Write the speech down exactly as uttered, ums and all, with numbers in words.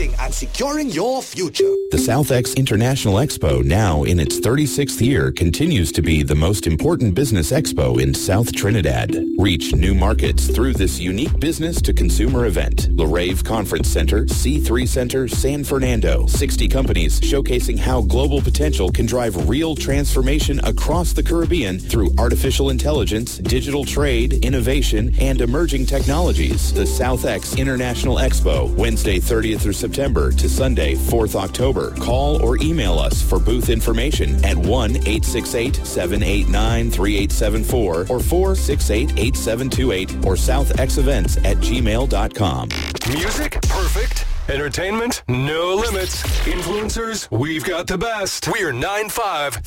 protecting and securing your future. The SouthX International Expo, now in its thirty-sixth year, continues to be the most important business expo in South Trinidad. Reach new markets through this unique business-to-consumer event. LaRave Conference Center, C three Center, San Fernando. sixty companies showcasing how global potential can drive real transformation across the Caribbean through artificial intelligence, digital trade, innovation, and emerging technologies. The SouthX International Expo, Wednesday thirtieth of September to Sunday fourth of October. Call or email us for booth information at one eight six eight, seven eight nine, three eight seven four or four six eight, eight seven two eight or southxevents at gmail dot com. Music? Perfect. Entertainment? No limits. Influencers? We've got the best. We're nine five.